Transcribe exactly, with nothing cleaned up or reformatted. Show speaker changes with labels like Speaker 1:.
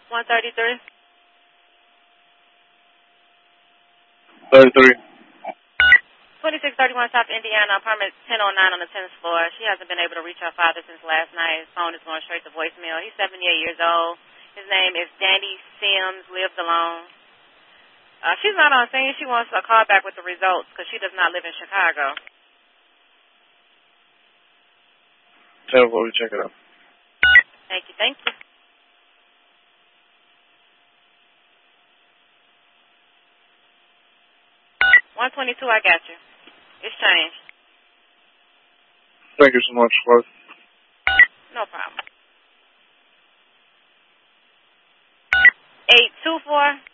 Speaker 1: one thirty-three.
Speaker 2: thirty-three.
Speaker 1: twenty-six thirty-one South Indiana, apartment ten oh nine on the tenth floor. She hasn't been able to reach her father since last night. His phone is going straight to voicemail. He's seventy-eight years old. His name is Danny Sims, lives alone. Uh, she's not on scene. She wants a call back with the results because she does not live in Chicago.
Speaker 2: Tell her we check it out.
Speaker 1: Thank you, thank you. one twenty-two, I got you. It's changed.
Speaker 2: Thank you so much, Clark.
Speaker 1: No problem. eight two four